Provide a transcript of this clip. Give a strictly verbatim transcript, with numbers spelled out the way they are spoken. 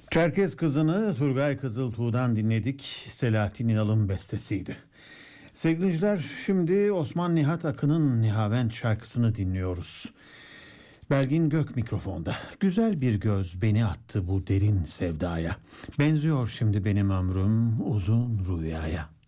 Çerkez Kızı'nı Turgay Kızıltuğ'dan dinledik. Selahattin İnal'ın bestesiydi. Sevgili dinleyiciler, şimdi Osman Nihat Akın'ın Nihavent şarkısını dinliyoruz. Belgin Gök mikrofonda. Güzel bir göz beni attı bu derin sevdaya. Benziyor şimdi benim ömrüm uzun rüyaya.